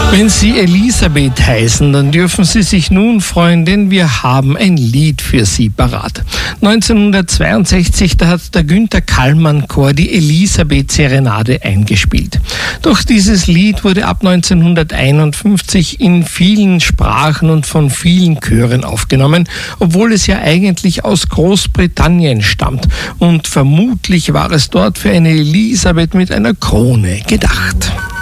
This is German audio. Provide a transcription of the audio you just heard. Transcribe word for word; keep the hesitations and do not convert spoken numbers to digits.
Wenn Sie Elisabeth heißen, dann dürfen Sie sich nun freuen, denn wir haben ein Lied für Sie parat. neunzehnhundertzweiundsechzig, da hat der Günther Kallmann Chor die Elisabeth-Serenade eingespielt. Doch dieses Lied wurde ab neunzehnhunderteinundfünfzig in vielen Sprachen und von vielen Chören aufgenommen, obwohl es ja eigentlich aus Großbritannien stammt. Und vermutlich war es dort für eine Elisabeth mit einer Krone gedacht.